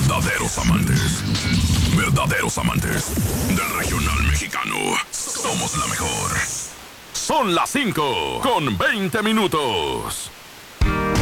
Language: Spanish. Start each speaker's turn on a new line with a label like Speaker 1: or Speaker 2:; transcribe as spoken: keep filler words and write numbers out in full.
Speaker 1: Verdaderos amantes, verdaderos amantes del regional mexicano. Somos la mejor. Son las cinco con veinte minutos.